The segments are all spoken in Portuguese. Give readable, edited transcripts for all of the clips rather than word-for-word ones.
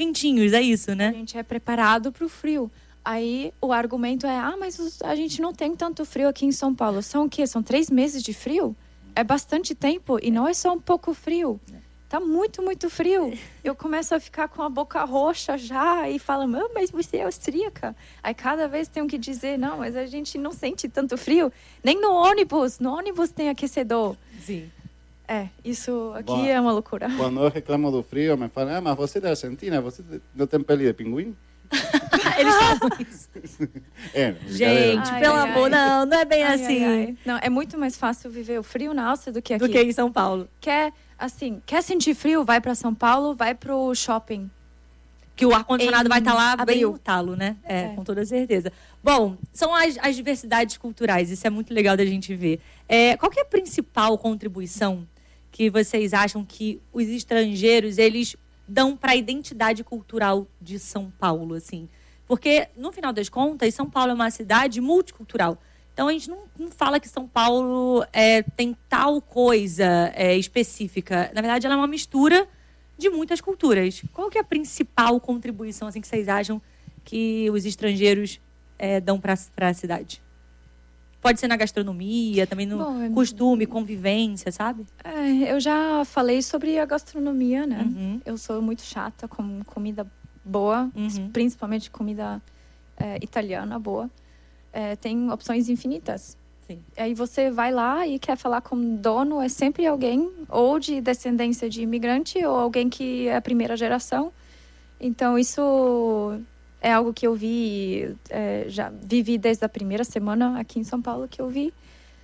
quentinhos, é isso, né? A gente é preparado para o frio. Aí o argumento é, mas a gente não tem tanto frio aqui em São Paulo. São o quê? São 3 meses de frio? É bastante tempo e não é só um pouco frio. Tá muito, muito frio. Eu começo a ficar com a boca roxa já e falo, mas você é austríaca. Aí cada vez tenho que dizer, não, mas a gente não sente tanto frio. Nem no ônibus. No ônibus tem aquecedor. Sim. Isso aqui é uma loucura. Quando eu reclamo do frio, me falam, mas você é da Argentina, você não tem pele de pinguim? Eles falam isso. Gente, pelo amor, não é bem assim. Não, é muito mais fácil viver o frio na Áustria do que aqui. Do que em São Paulo. Quer sentir frio, vai para São Paulo, vai pro shopping. Que o ar-condicionado vai estar lá abril. bem no talo, né? Com toda certeza. Bom, são as diversidades culturais, isso é muito legal da gente ver. Qual que é a principal contribuição que vocês acham que os estrangeiros, eles dão para a identidade cultural de São Paulo, assim? Porque, no final das contas, São Paulo é uma cidade multicultural. Então, a gente não fala que São Paulo tem tal coisa específica. Na verdade, ela é uma mistura de muitas culturas. Qual que é a principal contribuição, assim, que vocês acham que os estrangeiros dão para a cidade? Pode ser na gastronomia, também no costume, convivência, sabe? Eu já falei sobre a gastronomia, né? Uhum. Eu sou muito chata com comida boa, principalmente comida italiana boa. Tem opções infinitas. Sim. Aí você vai lá e quer falar com o dono, é sempre alguém ou de descendência de imigrante ou alguém que é a primeira geração. Então, isso é algo que eu já vivi desde a primeira semana aqui em São Paulo que eu vi.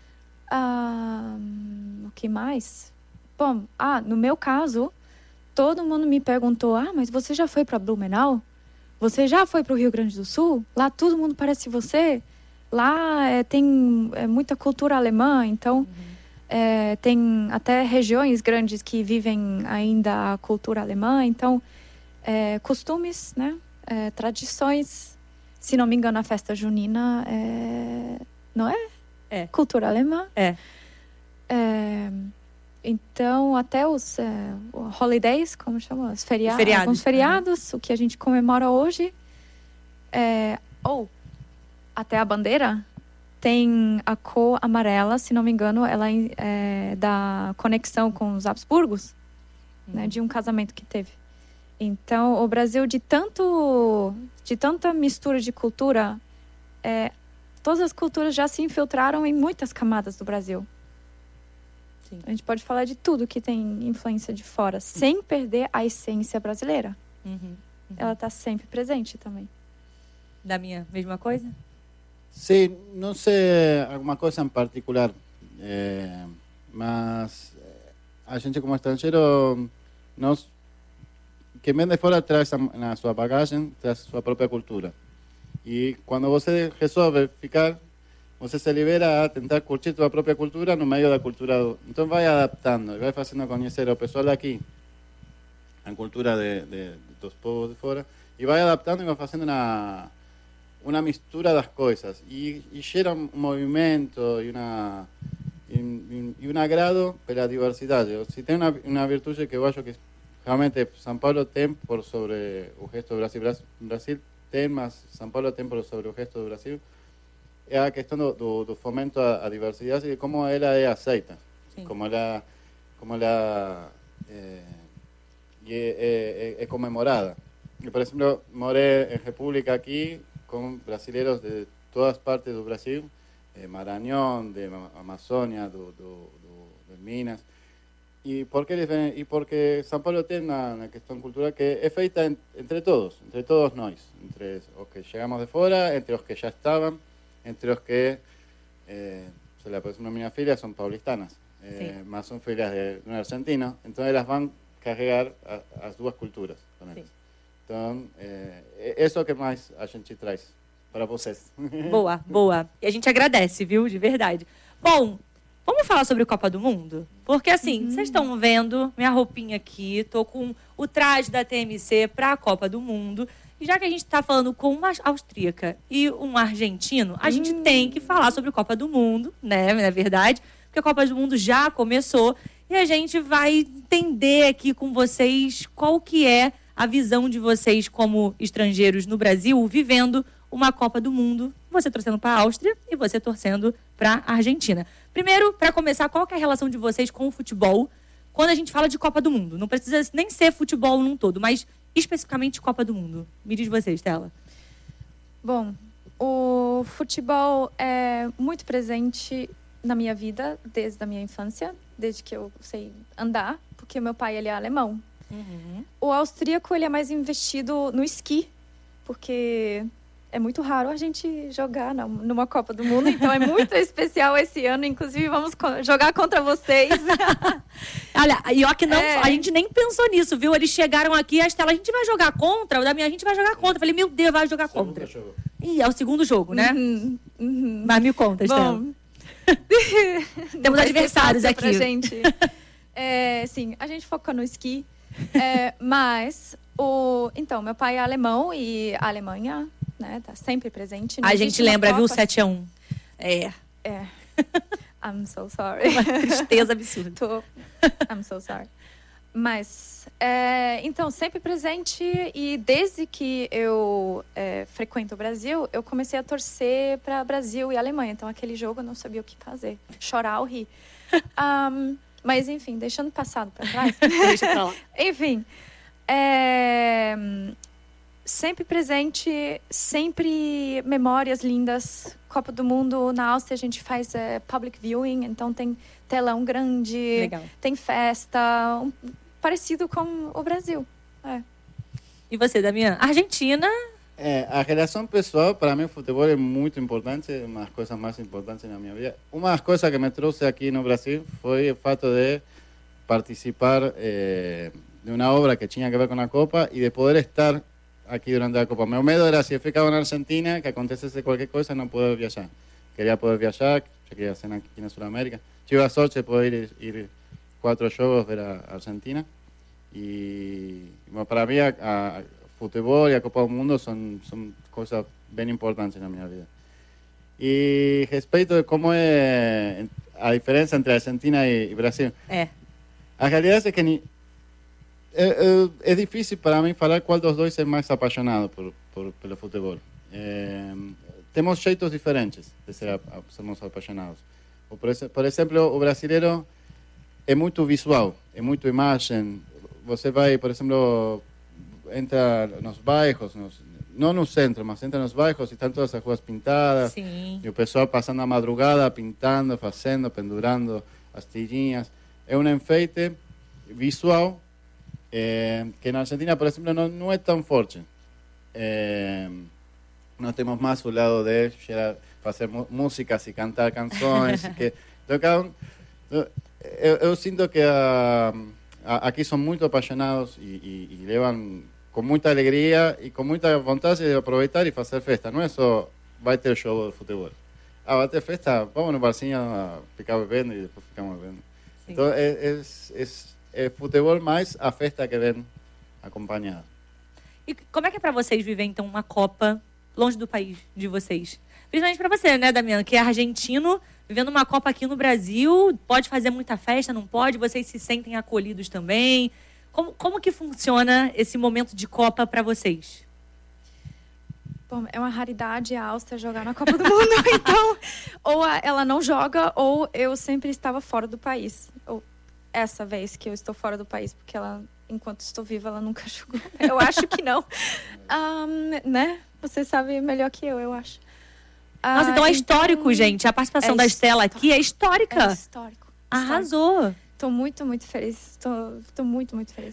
O que mais? Bom, no meu caso, todo mundo me perguntou, mas você já foi para Blumenau? Você já foi para o Rio Grande do Sul? Lá todo mundo parece você? Lá tem muita cultura alemã, então tem até regiões grandes que vivem ainda a cultura alemã. Então, costumes, né? Tradições. Se não me engano, a festa junina não é? Cultura alemã. Então, até os holidays, como chama? Os feriados. Alguns feriados, o que a gente comemora hoje. Até a bandeira tem a cor amarela, se não me engano, ela é da conexão com os Habsburgos, né, de um casamento que teve. Então, o Brasil, de tanta mistura de cultura, todas as culturas já se infiltraram em muitas camadas do Brasil. Sim. A gente pode falar de tudo que tem influência de fora, sem perder a essência brasileira. Ela está sempre presente também. Da minha mesma coisa? Sim, não sei alguma coisa em particular, mas a gente como estrangeiro, quem vem de fora traz na sua bagagem, traz sua própria cultura. E quando você resolve ficar, você se libera a tentar curtir sua própria cultura no meio da cultura. Então vai adaptando, vai fazendo conhecer o pessoal daqui, a cultura dos povos de fora, e vai adaptando e vai fazendo uma mistura das coisas. E gera um movimento e um agrado pela diversidade. Se tem uma virtude que eu acho que realmente São Paulo tem por sobre o resto do Brasil. Brasil tem, mas São Paulo tem por sobre o resto do Brasil. É a questão do fomento à diversidade e como ela é aceita. Sim. Como ela é comemorada. Eu, por exemplo, morei em República aqui com brasileiros de todas partes do Brasil, Maranhão, de Amazônia, de Minas. E porque São Paulo tem uma questão cultural que é feita entre todos nós, entre os que chegamos de fora, entre os que já estavam, entre os que, por exemplo, minhas filhas são paulistanas, mas são filhas de um argentino, então elas vão carregar as duas culturas com elas. Então, isso é o que mais a gente traz para vocês. Boa. E a gente agradece, viu? De verdade. Bom, vamos falar sobre a Copa do Mundo? Porque, assim, vocês estão vendo minha roupinha aqui, tô com o traje da TMC para a Copa do Mundo. E já que a gente está falando com uma austríaca e um argentino, a gente tem que falar sobre a Copa do Mundo, né? Na verdade, porque a Copa do Mundo já começou e a gente vai entender aqui com vocês qual que é a visão de vocês como estrangeiros no Brasil, vivendo uma Copa do Mundo, você torcendo para a Áustria e você torcendo para a Argentina. Primeiro, para começar, qual que é a relação de vocês com o futebol quando a gente fala de Copa do Mundo? Não precisa nem ser futebol num todo, mas especificamente Copa do Mundo. Me diz você, Stella. Bom, o futebol é muito presente na minha vida desde a minha infância, desde que eu sei andar, porque meu pai ele é alemão. Uhum. O austríaco ele é mais investido no esqui, porque é muito raro a gente jogar numa Copa do Mundo, então é muito especial esse ano. Inclusive, vamos jogar contra vocês. Olha, e ó que não, a gente nem pensou nisso, viu? Eles chegaram aqui, a Stella, a gente vai jogar contra, o Damian, a gente vai jogar contra. Eu falei, meu Deus, vai jogar contra. Ih, é o segundo jogo, né? Uhum. Mas me conta, Stella. Bom, temos adversários aqui. Pra gente. Sim, a gente foca no esqui. Mas, então, meu pai é alemão e a Alemanha, né, tá sempre presente. A gente lembra, viu, 7-1. I'm so sorry. Uma tristeza absurda. I'm so sorry. Mas, então, sempre presente. E desde que eu frequento o Brasil, eu comecei a torcer para Brasil e Alemanha. Então, aquele jogo eu não sabia o que fazer. Chorar ou rir. Mas, enfim, deixando o passado para trás. Deixa pra lá. Enfim, sempre presente, sempre memórias lindas. Copa do Mundo, na Áustria a gente faz public viewing, então tem telão grande, Legal. tem festa, parecido com o Brasil. E você, Damian? Argentina? A relação pessoal, para mim, o futebol é muito importante, uma das coisas mais importantes na minha vida. Uma das coisas que me trouxe aqui no Brasil foi o fato de participar de uma obra que tinha a ver com a Copa e de poder estar aqui durante a Copa. Meu medo era, se eu ficava na Argentina, que acontecesse qualquer coisa, não poder viajar. Queria poder viajar, eu queria ser aqui na Sudamérica. Tive a sorte de poder ir 4 jogos ver a Argentina. E para mim, futebol e a Copa do Mundo são coisas bem importantes na minha vida. E respeito de como é a diferença entre Argentina e Brasil. A realidade é que é difícil para mim falar qual dos dois é mais apaixonado pelo futebol. Temos jeitos diferentes de sermos apaixonados. Por exemplo, o brasileiro é muito visual, é muito imagem. Você vai, por exemplo, entra nos bairros, não no centro, mas entra nos bairros e estão todas as ruas pintadas. Sim. E o pessoal passando a madrugada, pintando, fazendo, pendurando as tirinhas. É um enfeite visual que na Argentina, por exemplo, não é tão forte. Nós temos mais o lado de fazer músicas e cantar canções. Então, eu sinto que aqui são muito apaixonados e levam com muita alegria e com muita vontade de aproveitar e fazer festa. Não é só vai ter show de futebol. Vai ter festa, vamos no barzinho ficar bebendo e depois ficamos bebendo. Sim. Então é futebol mais a festa que vem acompanhada. E como é que é para vocês viver então uma Copa longe do país de vocês? Principalmente para você, né, Damian, que é argentino, vivendo uma Copa aqui no Brasil, pode fazer muita festa, não pode? Vocês se sentem acolhidos também? Como que funciona esse momento de Copa para vocês? Bom, é uma raridade a Áustria jogar na Copa do Mundo, então ou ela não joga ou eu sempre estava fora do país. Ou essa vez que eu estou fora do país, porque ela, enquanto estou viva, ela nunca jogou. Eu acho que não. Né? Você sabe melhor que eu acho. Nossa, então é histórico, gente. A participação da Stella aqui é histórica. É histórico. Arrasou. Estou muito, muito feliz. Estou muito, muito feliz.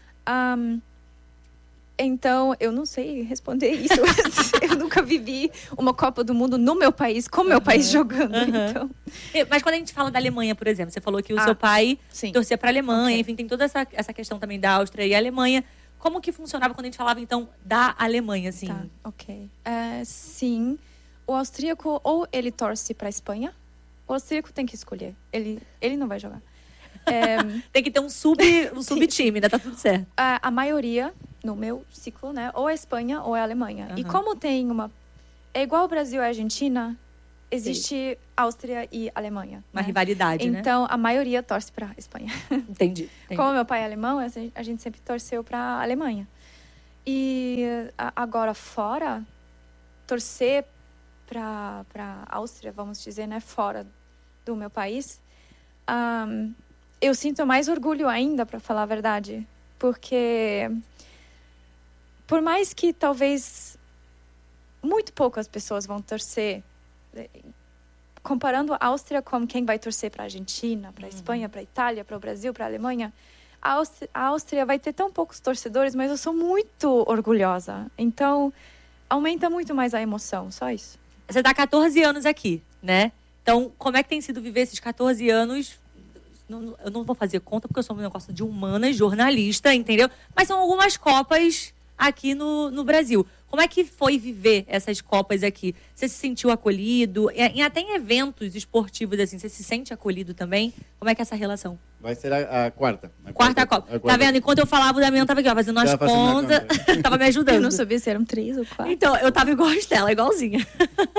Então, eu não sei responder isso. Eu nunca vivi uma Copa do Mundo no meu país, com meu país jogando. Então. Mas quando a gente fala da Alemanha, por exemplo, você falou que o seu pai torcia para a Alemanha, enfim, tem toda essa questão também da Áustria e a Alemanha. Como que funcionava quando a gente falava, então, da Alemanha, assim? Tá, ok. Sim, o austríaco ou ele torce para a Espanha, o austríaco tem que escolher. Ele não vai jogar. Tem que ter um subtime, né? Tá tudo certo. A maioria, no meu ciclo, né? Ou é Espanha ou é Alemanha. E como tem é igual o Brasil e a Argentina, existe Áustria e Alemanha. Uma rivalidade, né? Então, a maioria torce para a Espanha. Entendi. Como meu pai é alemão, a gente sempre torceu para a Alemanha. E agora fora, torcer para Áustria, vamos dizer, né, fora do meu país, eu sinto mais orgulho ainda, para falar a verdade, porque por mais que talvez muito poucas pessoas vão torcer, comparando a Áustria com quem vai torcer para a Argentina, para a Espanha, para a Itália, para o Brasil, para a Alemanha, a Áustria vai ter tão poucos torcedores, mas eu sou muito orgulhosa. Então, aumenta muito mais a emoção, só isso. Você está há 14 anos aqui, né? Então, como é que tem sido viver esses 14 anos? Eu não vou fazer conta, porque eu sou um negócio de humanas, jornalista, entendeu? Mas são algumas Copas aqui no Brasil. Como é que foi viver essas Copas aqui? Você se sentiu acolhido? Até em eventos esportivos, assim, você se sente acolhido também? Como é que é essa relação? Vai ser a quarta. Quarta Copa. Tá vendo? Enquanto eu falava, o Damião tava aqui, ó, fazendo as contas. Tava me ajudando. Eu não sabia se eram 3 ou 4. Então, eu tava igual a Estela, igualzinha.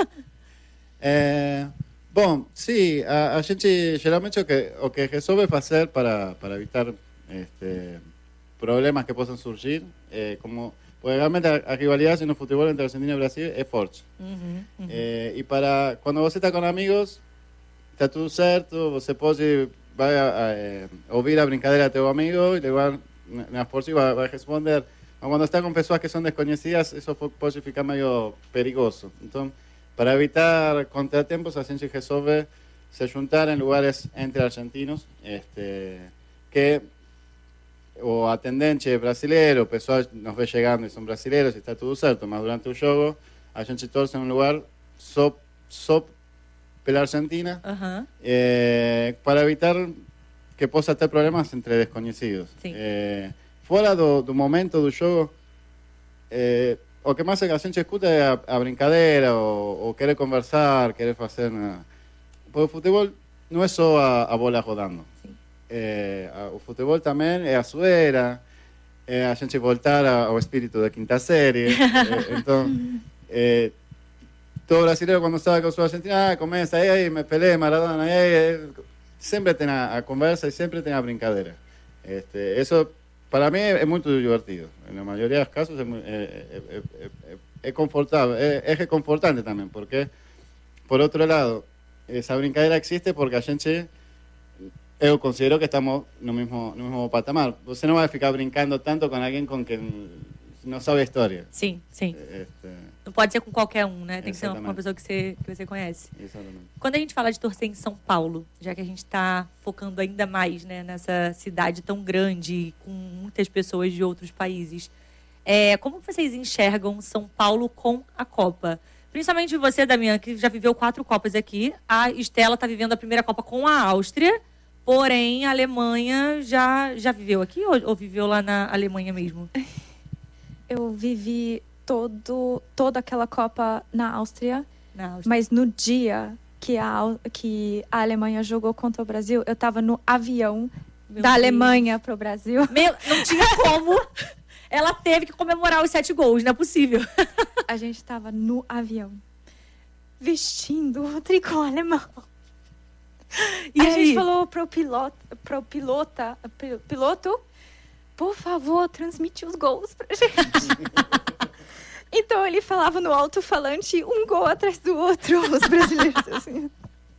Bom, sim, a gente geralmente o que resolve fazer para evitar problemas que possam surgir, porque realmente a rivalidade no futebol entre Argentina e Brasil é forte. E quando você está com amigos, está tudo certo, você pode ouvir a brincadeira do teu amigo e levar na força e vai responder. Mas quando está com pessoas que são desconhecidas, isso pode ficar meio perigoso. Então, para evitar contratempos, a gente resolve se juntar em lugares entre argentinos, que o atendente é brasileiro, o pessoal nos vê chegando e são brasileiros e está tudo certo, mas durante o jogo a gente torce em um lugar só pela Argentina, para evitar que possa ter problemas entre desconhecidos. Fora do momento do jogo, o que mais a gente escuta é a brincadeira, ou querer conversar, querer fazer... Porque o futebol não é só a bola rodando. O futebol também é a zoeira, é a gente voltar ao espírito da quinta série. Então, todo brasileiro quando estava com a sua Argentina, começa aí, me Pelé, Maradona, sempre tem a conversa e sempre tem a brincadeira. Isso, para mim, é muito divertido. Na maioria dos casos é confortável, é reconfortante também, porque, por outro lado, essa brincadeira existe porque a gente... Eu considero que estamos no mesmo patamar. Você não vai ficar brincando tanto com alguém com quem não sabe a história. Sim. Não pode ser com qualquer um, né? Tem que ser uma pessoa que você conhece. Exatamente. Quando a gente fala de torcer em São Paulo, já que a gente está focando ainda mais, né, nessa cidade tão grande, com muitas pessoas de outros países, como vocês enxergam São Paulo com a Copa? Principalmente você, Damião, que já viveu 4 Copas aqui. A Estela está vivendo a primeira Copa com a Áustria. Porém, a Alemanha já viveu aqui ou viveu lá na Alemanha mesmo? Eu vivi toda aquela Copa na Áustria. Mas no dia que a Alemanha jogou contra o Brasil, eu estava no avião da Alemanha para o Brasil. Não tinha como. Ela teve que comemorar os 7 gols, não é possível. A gente estava no avião, vestindo o tricô alemão. E a gente falou pro piloto, por favor, transmite os gols pra gente. Então ele falava no alto-falante, um gol atrás do outro, os brasileiros assim.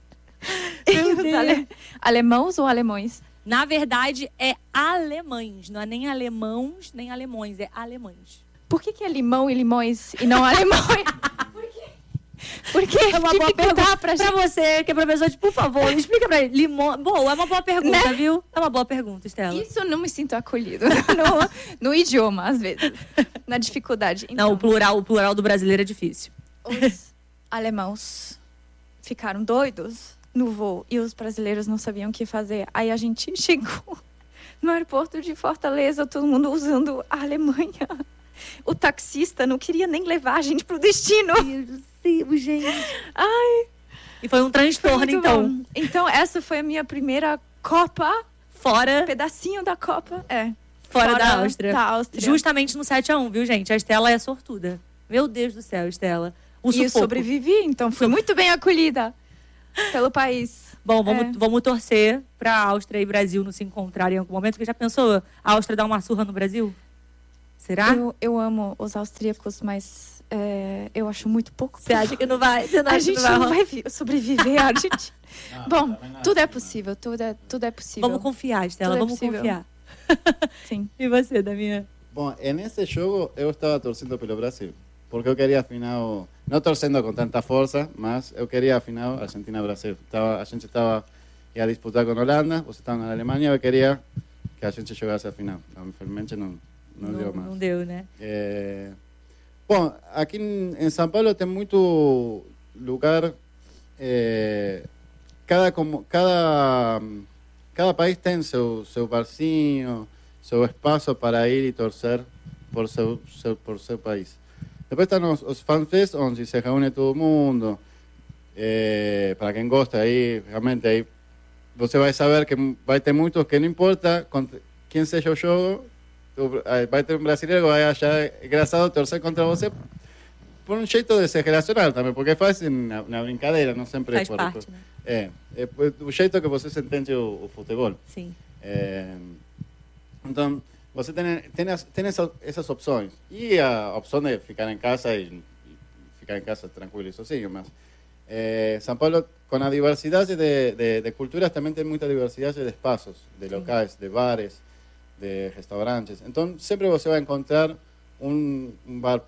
Alemãos ou alemães? Na verdade, é alemães, não é nem alemãos, nem alemões, é alemães. Por que é limão e limões e não alemães? Porque é uma boa pergunta pra você, que é professor, por favor, explica pra ele. Limão... Boa, é uma boa pergunta, né? Viu? É uma boa pergunta, Estela. Isso eu não me sinto acolhido no idioma, às vezes. Na dificuldade. Então, não, o plural do brasileiro é difícil. Os alemãos ficaram doidos no voo e os brasileiros não sabiam o que fazer. Aí a gente chegou no aeroporto de Fortaleza, todo mundo usando a Alemanha. O taxista não queria nem levar a gente pro destino. Deus, gente. Ai. E foi um transtorno, então. Bom. Então, essa foi a minha primeira Copa. Fora. Pedacinho da Copa. Fora da Áustria. Áustria. Justamente no 7-1, viu, gente? A Estela é sortuda. Meu Deus do céu, Estela. E eu sobrevivi, então fui muito bem acolhida pelo país. Bom, vamos torcer pra Áustria e Brasil não se encontrarem em algum momento, porque já pensou a Áustria dar uma surra no Brasil? Será? Eu amo os austríacos, mas eu acho muito pouco. Você acha que não vai? Você não A acha que gente não não vai? vai sobreviver à Argentina. Bom, tudo é possível, tudo é possível. Vamos confiar, Estela, Tudo é vamos possível. confiar. Sim. E você, Damian? Bom, nesse jogo eu estava torcendo pelo Brasil, porque eu queria afinal, não torcendo com tanta força, mas eu queria afinal Argentina-Brasil. A gente ia disputar com a Holanda, você estava na Alemanha, eu queria que a gente jogasse a final. Infelizmente não deu mais. Não deu, né? Bom, aqui em São Paulo tem muito lugar, cada país tem seu barzinho, seu espaço para ir e torcer por seu país. Depois estão os fanfests, onde se reúne todo mundo. Para quem gosta, aí realmente aí você vai saber que vai ter muitos que não importa quem seja o jogo, vai ter um brasileiro que vai achar engraçado torcer contra você por um jeito de se relacionar também, porque faz na brincadeira, não sempre Faz parte, né? O jeito que você se entende o futebol. Sim. Então, você tem essas opções. E a opção de ficar em casa e ficar em casa tranquilo e sozinho. Mas São Paulo, com a diversidade de culturas, também tem muita diversidade de espaços, de locais, de bares, de restaurantes. Então, sempre você vai encontrar um bar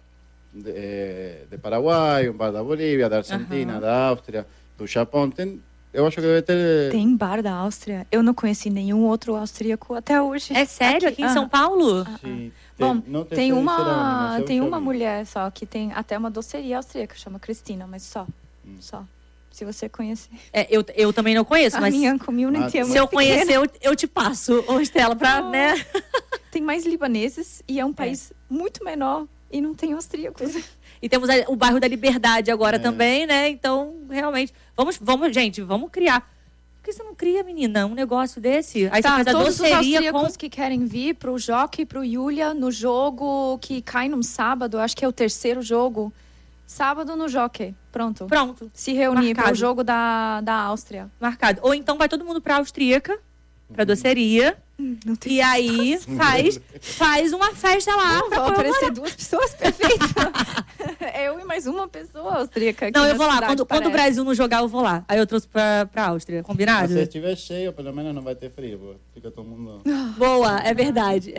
de Paraguai, um bar da Bolívia, da Argentina, da Áustria, do Japão. Eu acho que deve ter... Tem bar da Áustria. Eu não conheci nenhum outro austríaco até hoje. É sério? Aqui em São Paulo? Sim. Bom, tem uma uma mulher só que tem até uma doceria austríaca, chama Cristina, mas só. Se você conhecer. Eu também não conheço, A mas minha community é muito se eu pequena. conhecer, eu te passo, ô Estela, pra, né? Tem mais libaneses e é um país muito menor e não tem austríacos. E temos o bairro da Liberdade agora também, né? Então, realmente, vamos, gente, vamos criar. Por que você não cria, menina, um negócio desse? Aí você faz a todos os doceria austríacos que querem vir pro Jockey e pro Yulia no jogo que cai num sábado, acho que é o terceiro jogo. Sábado no Jockey. Pronto. Se reunir pro jogo da Áustria. Marcado. Ou então vai todo mundo pra Austríaca, pra doceria. E aí faz uma festa lá. Vão aparecer 2 pessoas, perfeito. Eu e mais uma pessoa austríaca aqui. Não, eu vou lá. Quando o Brasil não jogar, eu vou lá. Aí eu trouxe pra Áustria. Combinado? Mas se estiver cheio, pelo menos não vai ter frio. Fica todo mundo... Boa, é verdade.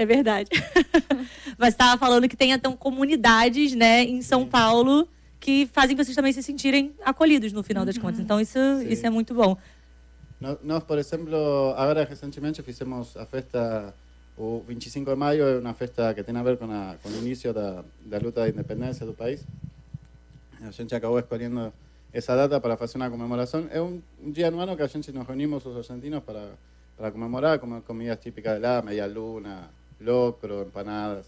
Mas você estava falando que tem então comunidades, né, em São Paulo que fazem vocês também se sentirem acolhidos no final das contas. Então isso é muito bom. Nós, por exemplo, agora recentemente fizemos a festa, o 25 de maio é uma festa que tem a ver com o início da luta de independência do país. A gente acabou escolhendo essa data para fazer uma comemoração. É um dia no ano que a gente nos reunimos os argentinos para comemorar, com comidas típicas de lá, media luna, locro, empanadas.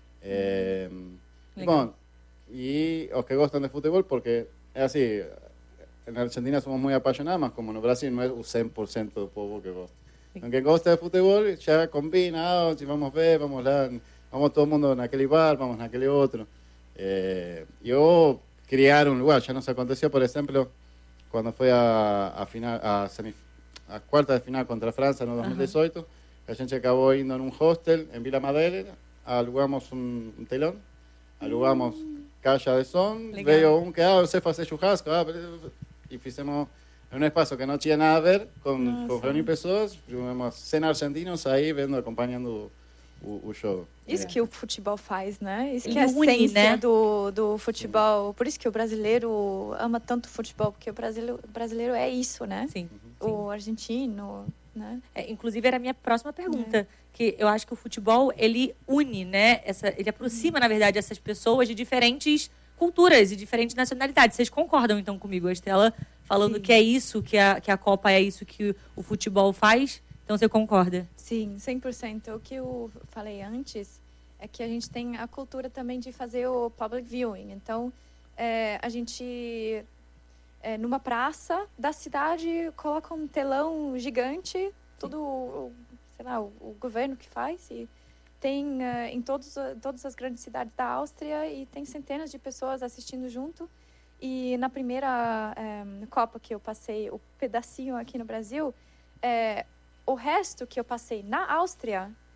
Bom, e os que gostam de futebol, porque é assim... En Argentina somos muy apasionados, mas como no Brasil no es un 100% del pueblo que gosta. Aunque gosta de fútbol, ya combina, si vamos a ver, vamos lá, vamos todo el mundo en aquel bar, vamos en aquel otro. Yo criar un lugar, ya nos aconteció, por ejemplo, cuando fue a cuarta de final contra Francia en 2018, a gente acabó yendo en un hostel en Vila Madalena, alugamos un telón, alugamos caixa de som, veio que você fazer churrasco, e fizemos em um espaço que não tinha nada a ver com reunir pessoas, tivemos 100 argentinos aí vendo, acompanhando o show. Isso que o futebol faz, né? Isso que é a essência do futebol. Por isso que o brasileiro ama tanto o futebol, porque o brasileiro é isso, né? Sim. O argentino, né? Inclusive, era a minha próxima pergunta. Que eu acho que o futebol, ele une, né? Ele aproxima, na verdade, essas pessoas de diferentes culturas e diferentes nacionalidades. Vocês concordam, então, comigo? A Estela falando que é isso, que a Copa é isso que o futebol faz. Então, você concorda? Sim, 100%. O que eu falei antes é que a gente tem a cultura também de fazer o public viewing. Então, a gente, numa praça da cidade, coloca um telão gigante, tudo, sei lá, o governo que faz. E tem em todas as grandes cidades da Áustria e tem centenas de pessoas assistindo junto. E na primeira Copa que eu passei, o pedacinho aqui no Brasil, o resto que eu passei na Áustria,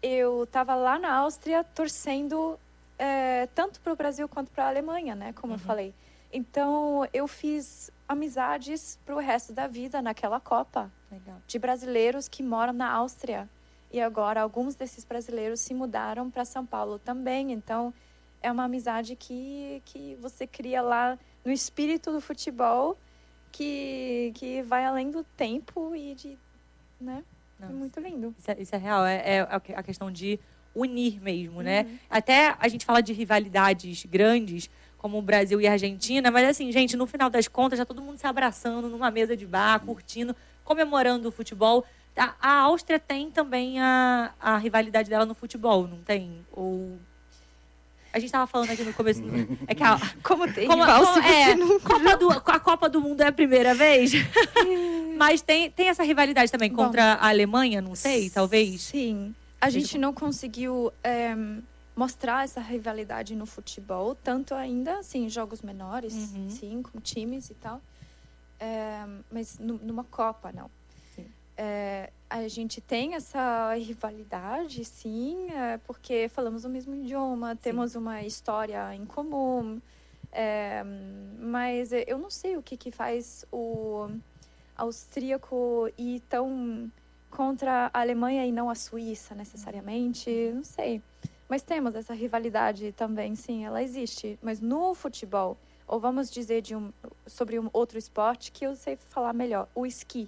eu estava lá na Áustria torcendo tanto para o Brasil quanto para a Alemanha, né? Como eu falei. Então, eu fiz amizades para o resto da vida naquela Copa. Legal. De brasileiros que moram na Áustria. E agora, alguns desses brasileiros se mudaram para São Paulo também. Então, é uma amizade que você cria lá no espírito do futebol, que vai além do tempo e de... né? Não, é muito lindo. Isso é real. É a questão de unir mesmo, né? Até a gente fala de rivalidades grandes, como o Brasil e a Argentina, mas assim, gente, no final das contas, já todo mundo se abraçando numa mesa de bar, curtindo, comemorando o futebol. A Áustria tem também a rivalidade dela no futebol, não tem? Ou... A gente estava falando aqui no começo... É que Como tem a Copa do Mundo é a primeira vez. Mas tem essa rivalidade também contra a Alemanha, não sei, talvez? Sim. A gente não conseguiu mostrar essa rivalidade no futebol, tanto ainda, assim, em jogos menores, sim, com times e tal. Mas numa Copa, não. A gente tem essa rivalidade, sim, porque falamos o mesmo idioma, temos uma história em comum, mas eu não sei o que faz o austríaco ir tão contra a Alemanha e não a Suíça, necessariamente, não sei. Mas temos essa rivalidade também, sim, ela existe. Mas no futebol, ou vamos dizer sobre um outro esporte que eu sei falar melhor, o esqui.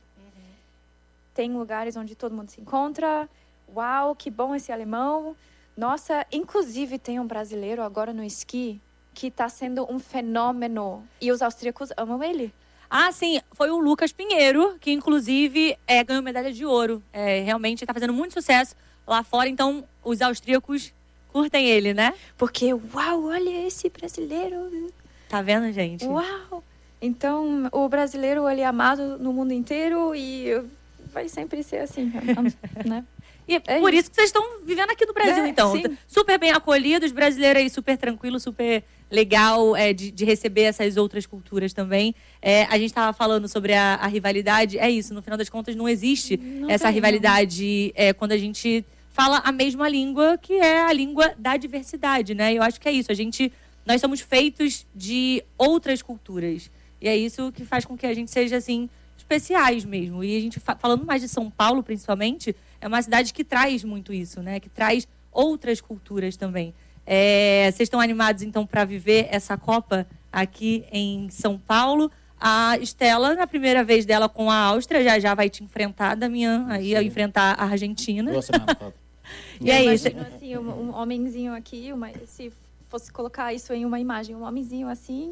Tem lugares onde todo mundo se encontra. Uau, que bom esse alemão. Nossa, inclusive tem um brasileiro agora no esqui que está sendo um fenômeno. E os austríacos amam ele. Ah, sim, foi o Lucas Pinheiro, que inclusive ganhou medalha de ouro. Realmente está fazendo muito sucesso lá fora, então os austríacos curtem ele, né? Porque, uau, olha esse brasileiro. Tá vendo, gente? Uau! Então, o brasileiro, ele é amado no mundo inteiro e vai sempre ser assim, né? E por isso que vocês estão vivendo aqui no Brasil, então. Sim. Super bem acolhidos, brasileiro aí super tranquilo, super legal de receber essas outras culturas também. A gente estava falando sobre a rivalidade, é isso, no final das contas não existe essa rivalidade quando a gente fala a mesma língua, que é a língua da diversidade, né? Eu acho que é isso, nós somos feitos de outras culturas. E é isso que faz com que a gente seja, assim, especiais mesmo. E a gente, falando mais de São Paulo, principalmente, é uma cidade que traz muito isso, né? Que traz outras culturas também. Vocês estão animados, então, para viver essa Copa aqui em São Paulo? A Estela, na primeira vez dela com a Áustria, já vai te enfrentar, Damian, aí a enfrentar a Argentina. Duas semanas, E é isso. Imagino, assim, um homenzinho aqui, se fosse colocar isso em uma imagem, um homenzinho assim,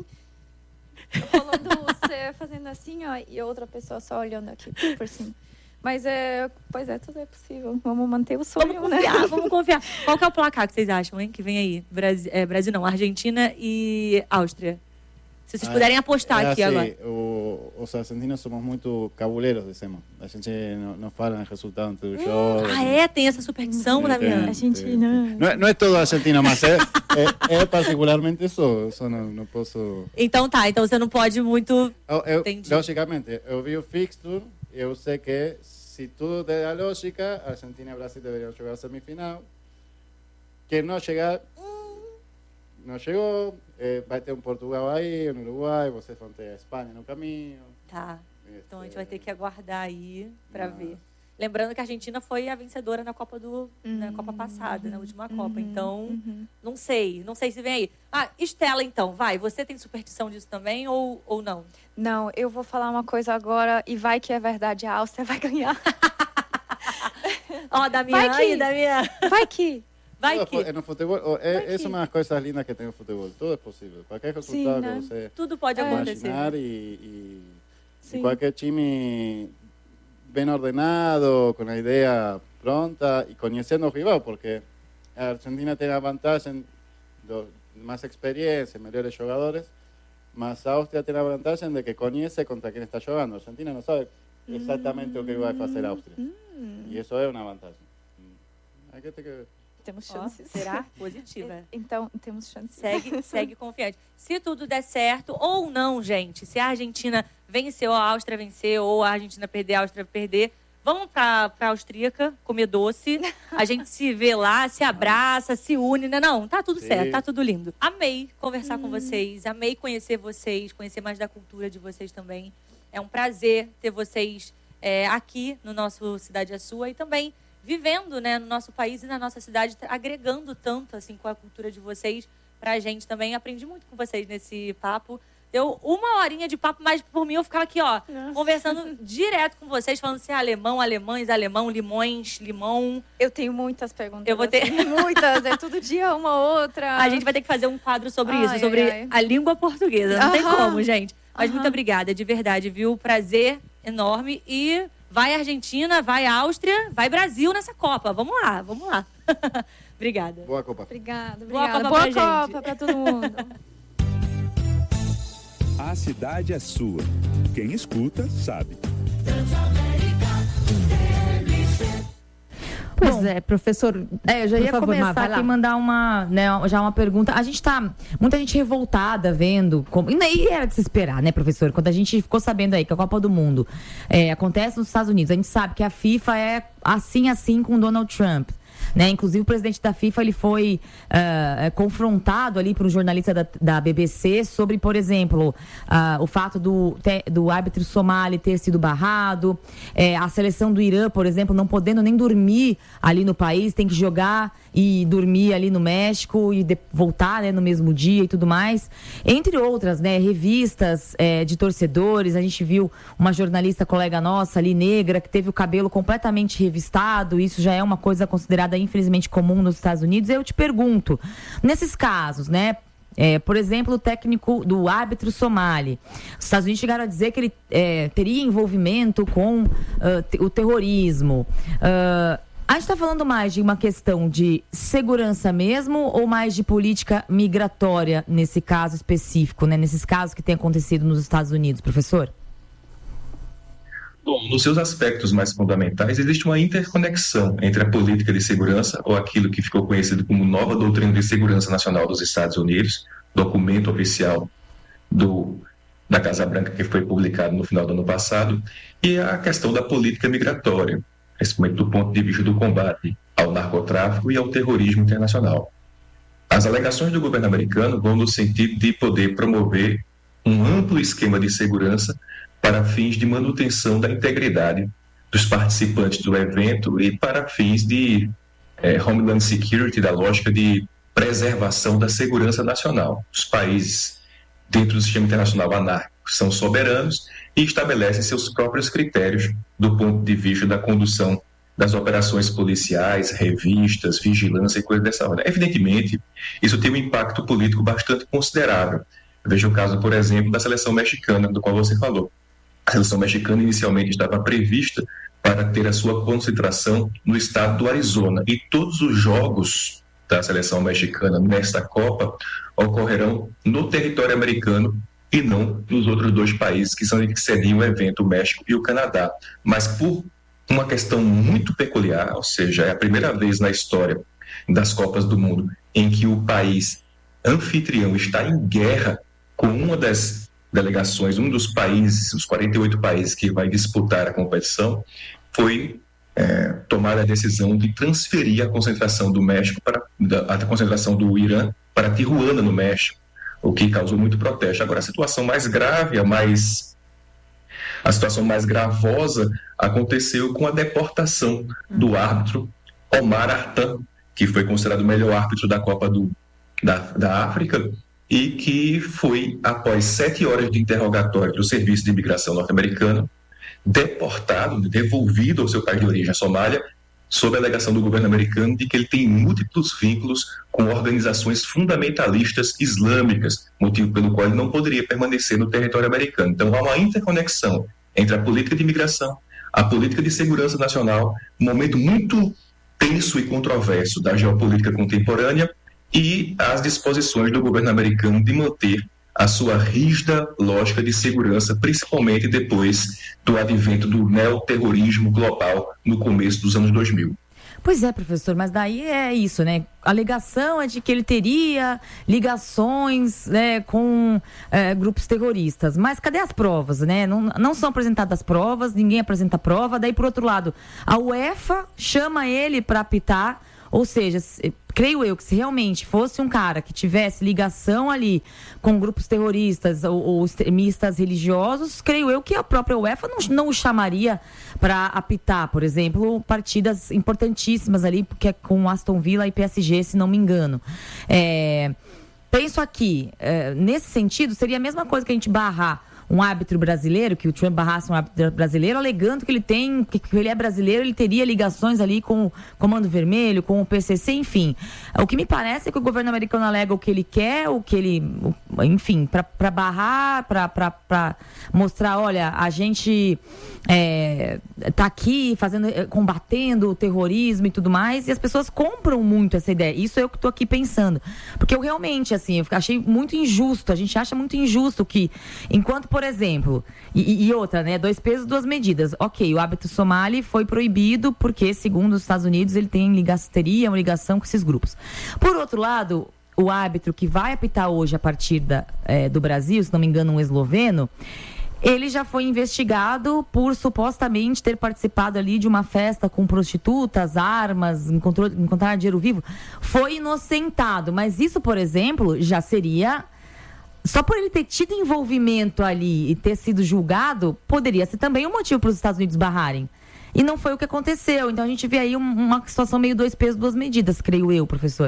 rolando você fazendo assim, ó, e outra pessoa só olhando aqui por cima. Mas pois tudo é possível. Vamos manter o sonho, Vamos confiar. Qual que é o placar que vocês acham, hein? Que vem aí? Brasil não, Argentina e Áustria. Se vocês puderem apostar aqui agora. Os argentinos somos muito cabuleiros, dizemos. A gente não fala no resultado entre os jogos. Tem essa superstição, Damian? Argentina. Não é todo argentino, mas é particularmente isso. Isso não posso... Então então você não pode muito... Logicamente, eu vi o fixture, eu sei que se tudo der a lógica, Argentina e Brasil deveriam jogar a semifinal. Quem não chegar, não chegou. Vai ter um Portugal aí, um Uruguai, vocês vão ter a Espanha no caminho. Tá. Então a gente vai ter que aguardar aí para ver. Lembrando que a Argentina foi a vencedora na Copa na Copa passada, na última Copa. Então, não sei se vem aí. Estela, então, vai. Você tem superstição disso também ou não? Não, eu vou falar uma coisa agora e vai que é verdade, a Áustria vai ganhar. Damian, Damian. Vai que... No futebol, é uma das coisas lindas que tem o futebol. Tudo é possível. Qualquer resultado que você tudo pode acontecer. Imaginar e qualquer time bem ordenado, com a ideia pronta e conhecendo o rival, porque a Argentina tem a vantagem de mais experiência, melhores jogadores, mas a Áustria tem a vantagem de que conhece contra quem está jogando. A Argentina não sabe exatamente o que vai fazer a Áustria. E isso é uma vantagem. Hay que ter que... Temos chances. Será positiva. Então, temos chances. Segue confiante. Se tudo der certo, ou não, gente, se a Argentina venceu, a Áustria venceu, ou a Argentina perder, a Áustria perder, Vamos pra Austríaca comer doce. A gente se vê lá, se abraça, se une, né? Não, tá tudo certo, tá tudo lindo. Amei conversar com vocês, amei conhecer vocês, conhecer mais da cultura de vocês também. É um prazer ter vocês aqui no nosso Cidade é Sua e também vivendo, né, no nosso país e na nossa cidade, agregando tanto assim com a cultura de vocês pra gente também. Aprendi muito com vocês nesse papo. Deu 1 horinha de papo, mas por mim eu ficava aqui, ó, conversando direto com vocês, falando se é alemão, alemães, alemão, limões, limão. Eu tenho muitas perguntas. Eu vou ter muitas, é todo dia uma outra. A gente vai ter que fazer um quadro sobre isso, sobre a língua portuguesa. Não tem como, gente. Mas muito obrigada, de verdade, viu? Prazer enorme. E vai Argentina, vai Áustria, vai Brasil nessa Copa. Vamos lá, vamos lá. Obrigada. Boa Copa. Obrigada. Boa Copa pra todo mundo. A cidade é sua. Quem escuta, sabe. Pois é, professor. Eu já ia começar aqui e mandar uma pergunta. A gente muita gente revoltada vendo e era de se esperar, né, professor? Quando a gente ficou sabendo aí que a Copa do Mundo acontece nos Estados Unidos, a gente sabe que a FIFA é assim com Donald Trump. Né? Inclusive o presidente da FIFA ele foi confrontado ali por um jornalista da BBC sobre, por exemplo, o fato do árbitro somali ter sido barrado, a seleção do Irã, por exemplo, não podendo nem dormir ali no país, tem que jogar e dormir ali no México e voltar, né, no mesmo dia e tudo mais, entre outras, né, revistas de torcedores. A gente viu uma jornalista colega nossa ali, negra, que teve o cabelo completamente revistado. Isso já é uma coisa considerada infelizmente comum nos Estados Unidos. Eu te pergunto, nesses casos, né, por exemplo, o técnico do árbitro somali, os Estados Unidos chegaram a dizer que ele teria envolvimento com o terrorismo. A gente está falando mais de uma questão de segurança mesmo ou mais de política migratória nesse caso específico, né? Nesses casos que têm acontecido nos Estados Unidos, professor? Bom, nos seus aspectos mais fundamentais, existe uma interconexão entre a política de segurança, ou aquilo que ficou conhecido como Nova Doutrina de Segurança Nacional dos Estados Unidos, documento oficial da Casa Branca que foi publicado no final do ano passado, e a questão da política migratória, principalmente do ponto de vista do combate ao narcotráfico e ao terrorismo internacional. As alegações do governo americano vão no sentido de poder promover um amplo esquema de segurança para fins de manutenção da integridade dos participantes do evento e para fins de Homeland Security, da lógica de preservação da segurança nacional. Os países dentro do sistema internacional anárquico são soberanos e estabelecem seus próprios critérios do ponto de vista da condução das operações policiais, revistas, vigilância e coisas dessa ordem. Evidentemente, isso tem um impacto político bastante considerável. Veja o caso, por exemplo, da seleção mexicana, do qual você falou. A seleção mexicana inicialmente estava prevista para ter a sua concentração no estado do Arizona, e todos os jogos da seleção mexicana nesta Copa ocorrerão no território americano e não nos outros 2 países que seriam o evento, o México e o Canadá. Mas por uma questão muito peculiar, ou seja, é a primeira vez na história das Copas do Mundo em que o país anfitrião está em guerra com uma das delegações, um dos países, os 48 países que vai disputar a competição, foi tomada a decisão de transferir a concentração do México a concentração do Irã para Tijuana, no México, o que causou muito protesto. Agora, a situação mais grave, a situação mais gravosa aconteceu com a deportação do árbitro Omar Artan, que foi considerado o melhor árbitro da Copa da África, e que foi, após 7 horas de interrogatório do Serviço de Imigração norte-americano, deportado, devolvido ao seu país de origem, a Somália, sob a alegação do governo americano de que ele tem múltiplos vínculos com organizações fundamentalistas islâmicas, motivo pelo qual ele não poderia permanecer no território americano. Então, há uma interconexão entre a política de imigração, a política de segurança nacional, um momento muito tenso e controverso da geopolítica contemporânea, e as disposições do governo americano de manter a sua rígida lógica de segurança, principalmente depois do advento do neoterrorismo global no começo dos anos 2000. Pois é, professor, mas daí é isso, né? A alegação é de que ele teria ligações, né, com grupos terroristas. Mas cadê as provas, né? Não são apresentadas provas, ninguém apresenta prova. Daí, por outro lado, a UEFA chama ele para apitar. Ou seja, creio eu que se realmente fosse um cara que tivesse ligação ali com grupos terroristas ou extremistas religiosos, creio eu que a própria UEFA não o chamaria para apitar, por exemplo, partidas importantíssimas ali, porque é com Aston Villa e PSG, se não me engano. Penso aqui, nesse sentido, seria a mesma coisa que a gente barrar um árbitro brasileiro, que o Trump barrasse um árbitro brasileiro, alegando que ele é brasileiro, ele teria ligações ali com o Comando Vermelho, com o PCC, enfim. O que me parece é que o governo americano alega o que ele quer, enfim, para barrar, para mostrar, olha, a gente tá aqui combatendo o terrorismo e tudo mais, e as pessoas compram muito essa ideia. Isso é o que estou aqui pensando. Porque eu realmente, assim, eu achei muito injusto, a gente acha muito injusto que, enquanto, por exemplo, e outra, né, 2 pesos, 2 medidas. Ok, o árbitro somali foi proibido porque, segundo os Estados Unidos, ele teria uma ligação com esses grupos. Por outro lado, o árbitro que vai apitar hoje a partir do Brasil, se não me engano, um esloveno, ele já foi investigado por supostamente ter participado ali de uma festa com prostitutas, armas, encontrar dinheiro vivo. Foi inocentado, mas isso, por exemplo, já seria... Só por ele ter tido envolvimento ali e ter sido julgado, poderia ser também um motivo para os Estados Unidos barrarem. E não foi o que aconteceu. Então a gente vê aí uma situação meio 2 pesos, 2 medidas, creio eu, professor.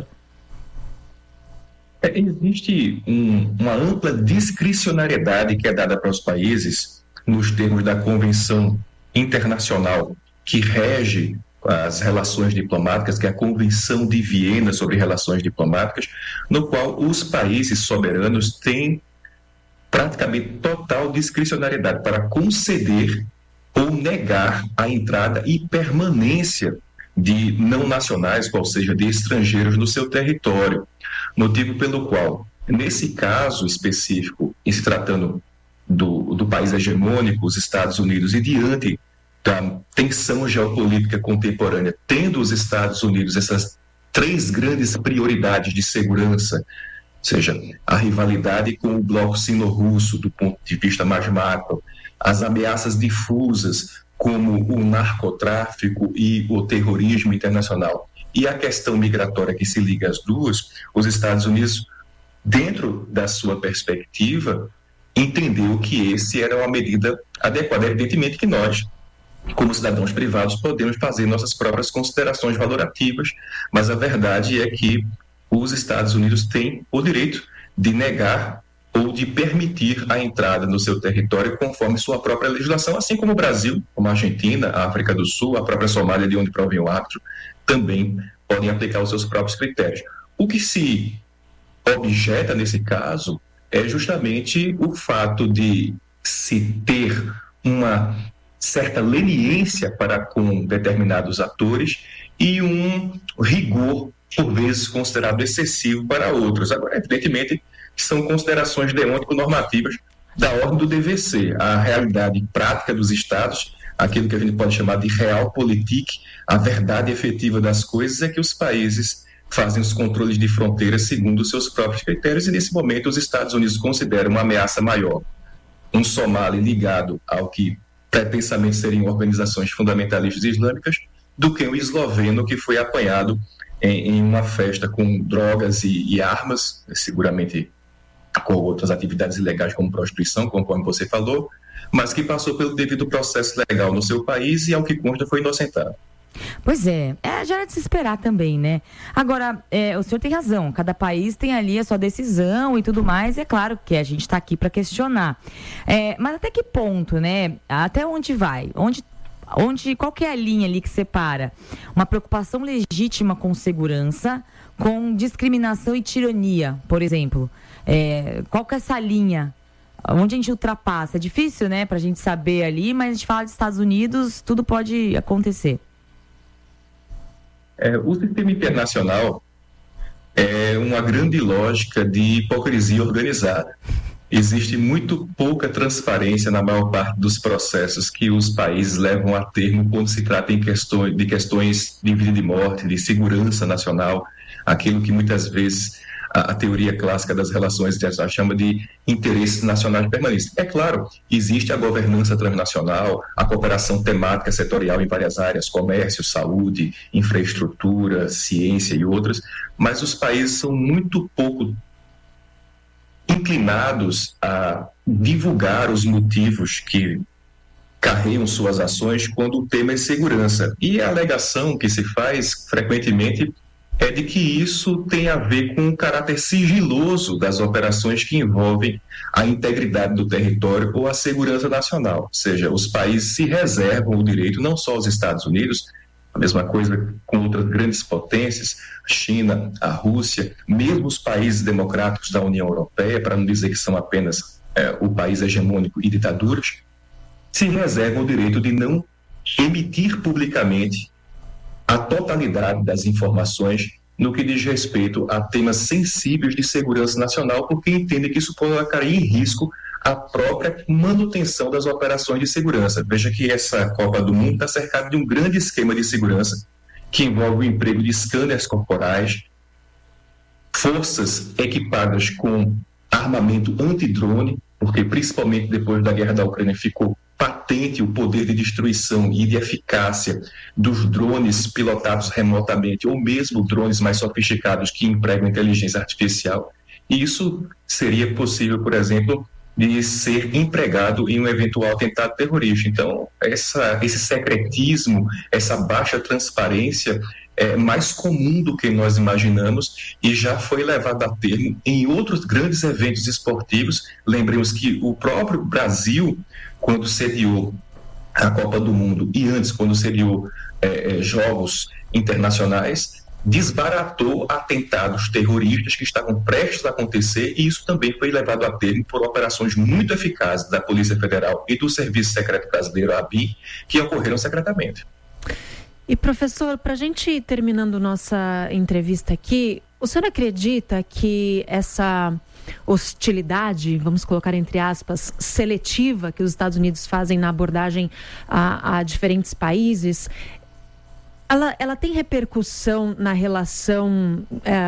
Existe uma ampla discricionariedade que é dada para os países nos termos da Convenção Internacional que rege as relações diplomáticas, que é a Convenção de Viena sobre Relações Diplomáticas, no qual os países soberanos têm praticamente total discricionariedade para conceder ou negar a entrada e permanência de não nacionais, ou seja, de estrangeiros no seu território. Motivo pelo qual, nesse caso específico, em se tratando do país hegemônico, os Estados Unidos, e diante da tensão geopolítica contemporânea, tendo os Estados Unidos essas 3 grandes prioridades de segurança, ou seja, a rivalidade com o bloco sino-russo do ponto de vista mais macro, as ameaças difusas como o narcotráfico e o terrorismo internacional, e a questão migratória que se liga às duas, os Estados Unidos, dentro da sua perspectiva, entendeu que esse era uma medida adequada. Evidentemente que nós, como cidadãos privados, podemos fazer nossas próprias considerações valorativas, mas a verdade é que os Estados Unidos têm o direito de negar ou de permitir a entrada no seu território conforme sua própria legislação, assim como o Brasil, como a Argentina, a África do Sul, a própria Somália, de onde provém o árbitro, também podem aplicar os seus próprios critérios. O que se objeta nesse caso é justamente o fato de se ter uma certa leniência para com determinados atores e um rigor, por vezes, considerado excessivo para outros. Agora, evidentemente, são considerações deontico-normativas da ordem do dever ser. A realidade prática dos Estados, aquilo que a gente pode chamar de realpolitik, a verdade efetiva das coisas é que os países fazem os controles de fronteiras segundo os seus próprios critérios, e nesse momento os Estados Unidos consideram uma ameaça maior um somali ligado ao que pretensamente seriam organizações fundamentalistas islâmicas do que um esloveno que foi apanhado em uma festa com drogas e armas, seguramente com outras atividades ilegais como prostituição, conforme você falou, mas que passou pelo devido processo legal no seu país e, ao que consta, foi inocentado. Pois já era de se esperar também, né? Agora, o senhor tem razão, cada país tem ali a sua decisão e tudo mais, e é claro que a gente está aqui para questionar. Mas até que ponto, né? Até onde vai? Qual que é a linha ali que separa uma preocupação legítima com segurança, com discriminação e tirania, por exemplo? Qual que é essa linha? Onde a gente ultrapassa? É difícil, né, pra gente saber ali, mas a gente fala de Estados Unidos, tudo pode acontecer. O sistema internacional é uma grande lógica de hipocrisia organizada. existe muito pouca transparência na maior parte dos processos que os países levam a termo quando se trata de questões de vida e de morte, de segurança nacional, aquilo que muitas vezes a teoria clássica das relações internacionais chama de interesses nacionais permanentes. É claro, existe a governança transnacional, a cooperação temática setorial em várias áreas, comércio, saúde, infraestrutura, ciência e outras, mas os países são muito pouco inclinados a divulgar os motivos que carregam suas ações quando o tema é segurança. E a alegação que se faz frequentemente é de que isso tem a ver com o caráter sigiloso das operações que envolvem a integridade do território ou a segurança nacional. Ou seja, os países se reservam o direito, não só os Estados Unidos, a mesma coisa com outras grandes potências, a China, a Rússia, mesmo os países democráticos da União Europeia, para não dizer que são apenas o país hegemônico e ditaduras, se reservam o direito de não emitir publicamente a totalidade das informações no que diz respeito a temas sensíveis de segurança nacional, porque entendem que isso colocaria em risco a própria manutenção das operações de segurança. Veja que essa Copa do Mundo está cercada de um grande esquema de segurança que envolve o emprego de scanners corporais, forças equipadas com armamento antidrone, porque principalmente depois da guerra da Ucrânia ficou patente o poder de destruição e de eficácia dos drones pilotados remotamente, ou mesmo drones mais sofisticados que empregam inteligência artificial. E isso seria possível, por exemplo, de ser empregado em um eventual atentado terrorista. Então, esse secretismo, essa baixa transparência é mais comum do que nós imaginamos e já foi levado a termo em outros grandes eventos esportivos. Lembremos que o próprio Brasil, quando sediou a Copa do Mundo e antes, quando sediou jogos internacionais, desbaratou atentados terroristas que estavam prestes a acontecer, e isso também foi levado a termo por operações muito eficazes da Polícia Federal e do Serviço Secreto Brasileiro, a ABIN, que ocorreram secretamente. E, professor, para a gente ir terminando nossa entrevista aqui, o senhor acredita que essa hostilidade, vamos colocar entre aspas, seletiva que os Estados Unidos fazem na abordagem a diferentes países, ela tem repercussão na relação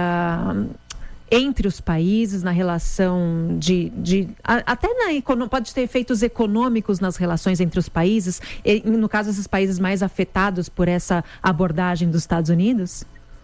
entre os países, na relação até pode ter efeitos econômicos nas relações entre os países, e, no caso, esses países mais afetados por essa abordagem dos Estados Unidos?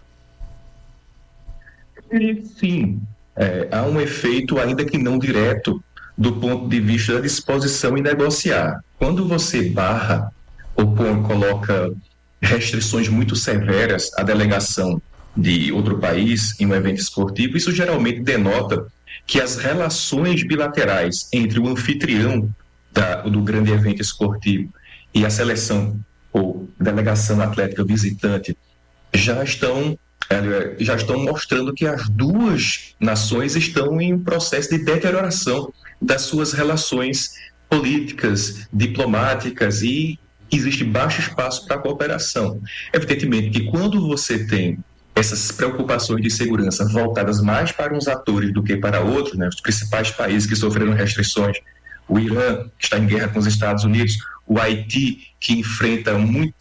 Sim, há um efeito, ainda que não direto, do ponto de vista da disposição em negociar. Quando você barra ou coloca restrições muito severas à delegação de outro país em um evento esportivo, isso geralmente denota que as relações bilaterais entre o anfitrião do grande evento esportivo e a seleção ou delegação atlética visitante já estão mostrando que as duas nações estão em um processo de deterioração das suas relações políticas, diplomáticas, e existe baixo espaço para a cooperação. Evidentemente que quando você tem essas preocupações de segurança voltadas mais para uns atores do que para outros, né, os principais países que sofreram restrições, o Irã, que está em guerra com os Estados Unidos, o Haiti, que enfrenta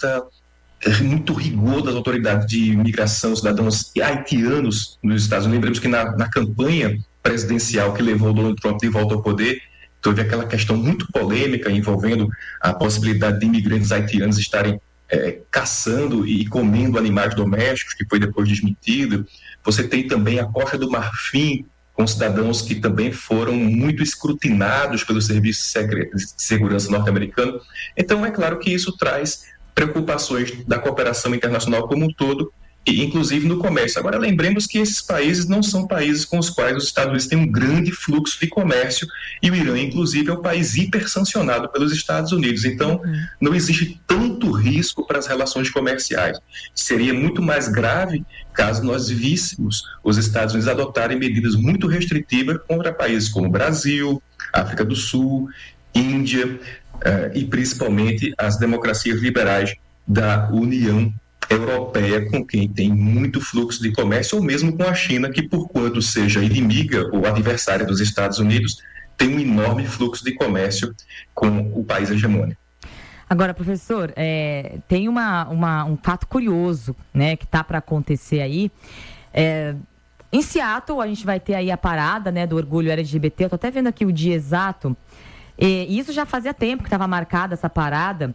muito rigor das autoridades de imigração, cidadãos haitianos nos Estados Unidos. Lembramos que na campanha presidencial que levou o Donald Trump de volta ao poder, teve aquela questão muito polêmica envolvendo a possibilidade de imigrantes haitianos estarem caçando e comendo animais domésticos, que foi depois desmentido. Você tem também a Costa do Marfim, com cidadãos que também foram muito escrutinados pelo Serviço Secreto de Segurança norte-americano. Então, é claro que isso traz preocupações da cooperação internacional como um todo, e inclusive no comércio. Agora, lembremos que esses países não são países com os quais os Estados Unidos têm um grande fluxo de comércio, e o Irã, inclusive, é um país hipersancionado pelos Estados Unidos. Então, não existe tanto risco para as relações comerciais. Seria muito mais grave caso nós víssemos os Estados Unidos adotarem medidas muito restritivas contra países como Brasil, África do Sul, Índia, e principalmente as democracias liberais da União Europeia, com quem tem muito fluxo de comércio, ou mesmo com a China, que, por quanto seja inimiga ou adversária dos Estados Unidos, tem um enorme fluxo de comércio com o país hegemônico. Agora, professor, tem um fato curioso, né, que tá para acontecer aí. Em Seattle, a gente vai ter aí a parada, né, do orgulho LGBT. Eu tô até vendo aqui o dia exato. E isso já fazia tempo que estava marcada essa parada.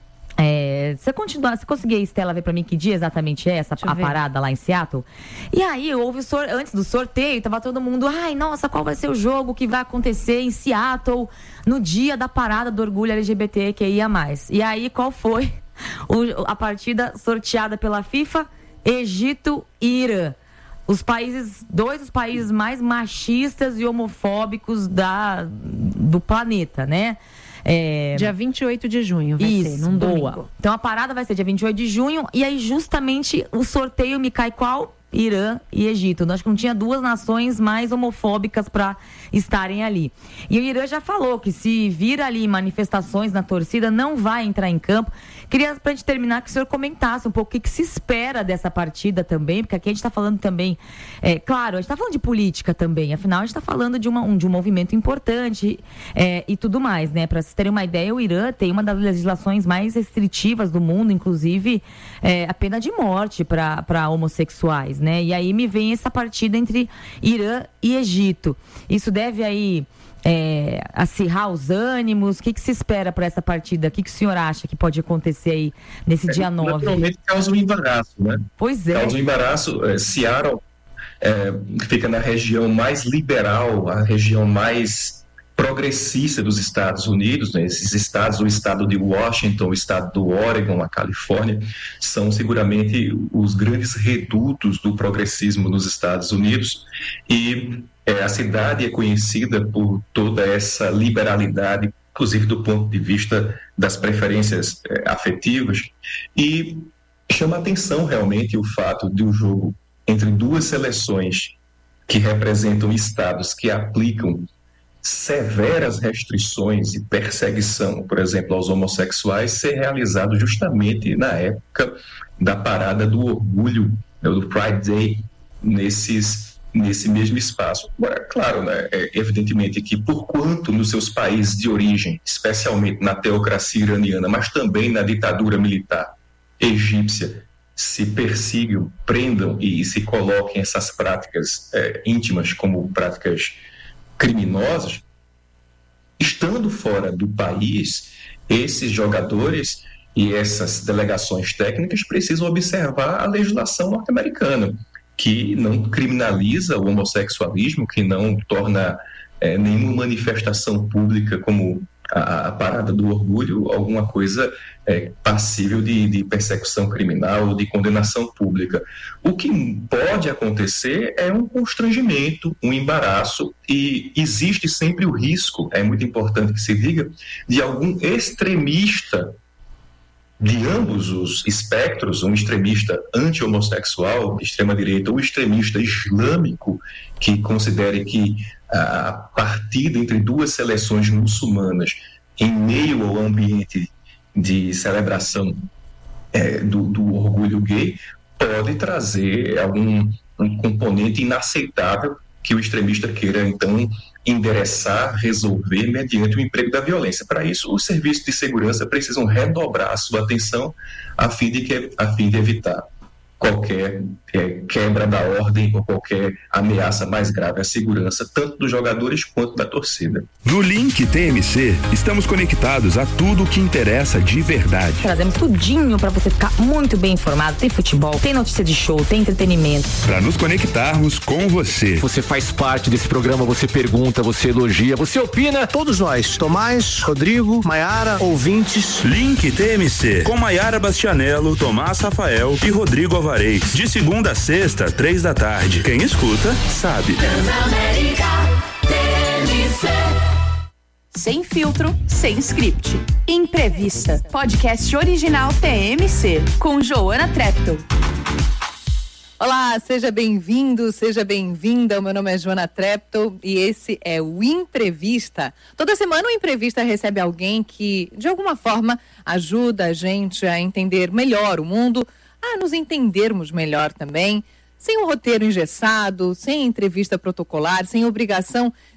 Você conseguia, Estela, ver para mim que dia exatamente é a parada lá em Seattle? E aí, antes do sorteio, tava todo mundo, ai, nossa, qual vai ser o jogo que vai acontecer em Seattle no dia da parada do orgulho LGBT que ia mais? E aí, qual foi a partida sorteada pela FIFA? Egito e Irã. Dois dos países mais machistas e homofóbicos do planeta, né? Dia 28 de junho vai ser, num domingo. Então a parada vai ser dia 28 de junho e aí justamente o sorteio me cai qual? Irã e Egito. Acho que não tinha duas nações mais homofóbicas para estarem ali. E o Irã já falou que se vir ali manifestações na torcida, não vai entrar em campo. Queria, pra gente terminar, que o senhor comentasse um pouco o que se espera dessa partida também, porque aqui a gente está falando também, claro, a gente está falando de política também, afinal a gente está falando de um movimento importante e tudo mais, né? Para vocês terem uma ideia, o Irã tem uma das legislações mais restritivas do mundo, inclusive a pena de morte para homossexuais, né? E aí me vem essa partida entre Irã e Egito. Isso deve aí acirrar os ânimos? O que se espera para essa partida? O que o senhor acha que pode acontecer aí nesse dia 9? Naturalmente causa um embaraço, né? Pois é. Causa um embaraço. Seattle fica na região mais liberal, a região mais progressista dos Estados Unidos, né? Esses estados, o estado de Washington, o estado do Oregon, a Califórnia, são seguramente os grandes redutos do progressismo nos Estados Unidos, e a cidade é conhecida por toda essa liberalidade, inclusive do ponto de vista das preferências afetivas, e chama atenção realmente o fato de um jogo entre duas seleções que representam estados que aplicam severas restrições e perseguição, por exemplo, aos homossexuais, ser realizado justamente na época da parada do orgulho, do Pride Day, nesse mesmo espaço. Agora, claro, né, evidentemente que por quanto nos seus países de origem, especialmente na teocracia iraniana, mas também na ditadura militar egípcia, se persigam, prendam e se coloquem essas práticas íntimas como práticas criminosas, estando fora do país, esses jogadores e essas delegações técnicas precisam observar a legislação norte-americana, que não criminaliza o homossexualismo, que não torna nenhuma manifestação pública como a parada do orgulho alguma coisa passível de persecução criminal ou de condenação pública. O que pode acontecer é um constrangimento, um embaraço, e existe sempre o risco, é muito importante que se diga, de algum extremista de ambos os espectros, um extremista anti-homossexual, de extrema-direita, ou extremista islâmico, que considere que a partida entre duas seleções muçulmanas em meio ao ambiente de celebração do orgulho gay pode trazer um componente inaceitável que o extremista queira, então, endereçar, resolver mediante o emprego da violência. Para isso, os serviços de segurança precisam redobrar a sua atenção a fim de evitar qualquer quebra da ordem ou qualquer ameaça mais grave à segurança, tanto dos jogadores quanto da torcida. No Link TMC, estamos conectados a tudo o que interessa de verdade. Trazemos tudinho para você ficar muito bem informado. Tem futebol, tem notícia de show, tem entretenimento. Para nos conectarmos com você. Você faz parte desse programa, você pergunta, você elogia, você opina. Todos nós, Tomás, Rodrigo, Maiara, ouvintes. Link TMC, com Maiara Bastianello, Tomás Rafael e Rodrigo Alvarez. De segunda a sexta, 15h. Quem escuta, sabe. Sem filtro, sem script. Imprevista. Podcast original TMC, com Joana Treptow. Olá, seja bem-vindo, seja bem-vinda. O meu nome é Joana Treptow e esse é o Imprevista. Toda semana o Imprevista recebe alguém que, de alguma forma, ajuda a gente a entender melhor o mundo, a nos entendermos melhor também, sem um roteiro engessado, sem entrevista protocolar, sem obrigação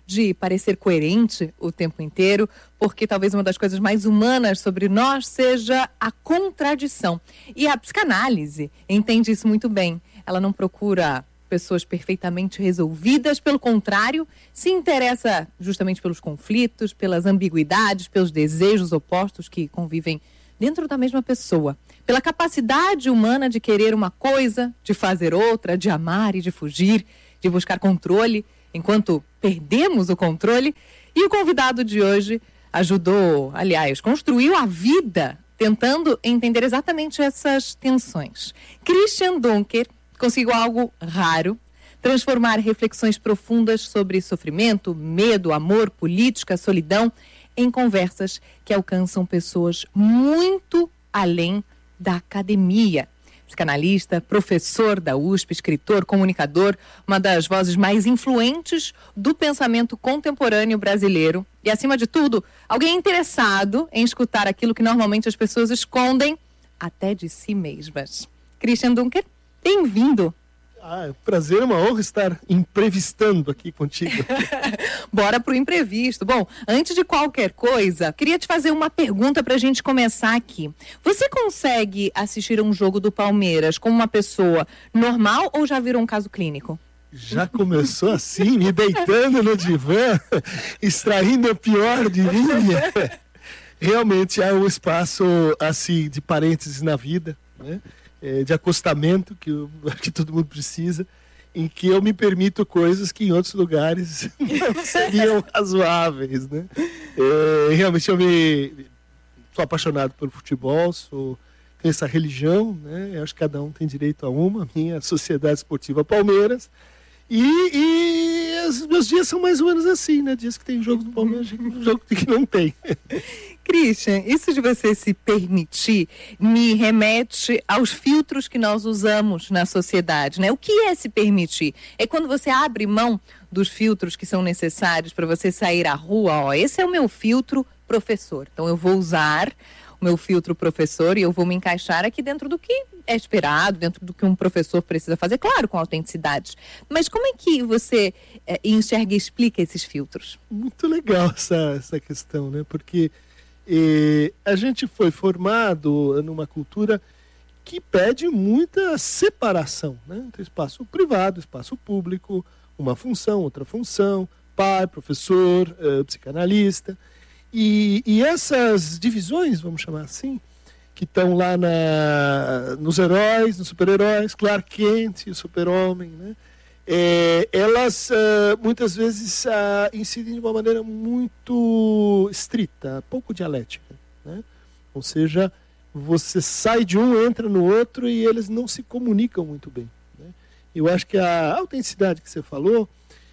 de parecer coerente o tempo inteiro, porque talvez uma das coisas mais humanas sobre nós seja a contradição. E a psicanálise entende isso muito bem. Ela não procura pessoas perfeitamente resolvidas, pelo contrário, se interessa justamente pelos conflitos, pelas ambiguidades, pelos desejos opostos que convivem dentro da mesma pessoa, pela capacidade humana de querer uma coisa, de fazer outra, de amar e de fugir, de buscar controle, enquanto perdemos o controle. E o convidado de hoje ajudou, aliás, construiu a vida tentando entender exatamente essas tensões. Christian Dunker conseguiu algo raro: transformar reflexões profundas sobre sofrimento, medo, amor, política, solidão em conversas que alcançam pessoas muito além da academia. Psicanalista, professor da USP, escritor, comunicador, uma das vozes mais influentes do pensamento contemporâneo brasileiro e, acima de tudo, alguém interessado em escutar aquilo que normalmente as pessoas escondem até de si mesmas. Christian Dunker, bem-vindo. É um prazer, uma honra estar imprevistando aqui contigo. Bora pro imprevisto. Bom, antes de qualquer coisa, queria te fazer uma pergunta pra gente começar aqui. Você consegue assistir a um jogo do Palmeiras como uma pessoa normal ou já virou um caso clínico? Já começou assim, me deitando no divã, extraindo o pior de mim. Realmente há um espaço assim de parênteses na vida, né? De acostamento que todo mundo precisa, em que eu me permito coisas que em outros lugares não seriam razoáveis, né? Realmente eu sou apaixonado pelo futebol, tenho essa religião, né? Eu acho que cada um tem direito a uma, minha Sociedade Esportiva Palmeiras, e os meus dias são mais ou menos assim, né? Dias que tem jogo do Palmeiras, jogo que não tem. Christian, isso de você se permitir me remete aos filtros que nós usamos na sociedade, né? O que é se permitir? É quando você abre mão dos filtros que são necessários para você sair à rua. Esse é o meu filtro professor, então eu vou usar o meu filtro professor e eu vou me encaixar aqui dentro do que é esperado, dentro do que um professor precisa fazer, claro, com autenticidade. Mas como é que você enxerga e explica esses filtros? Muito legal essa questão, né? Porque a gente foi formado numa cultura que pede muita separação, né? Entre espaço privado, espaço público, uma função, outra função, pai, professor, psicanalista. E essas divisões, vamos chamar assim, que estão lá nos heróis, nos super-heróis, Clark Kent, o super-homem, né? Elas muitas vezes incidem de uma maneira muito estrita, pouco dialética, né? Ou seja, você sai de um, entra no outro e eles não se comunicam muito bem, né? Eu acho que a autenticidade que você falou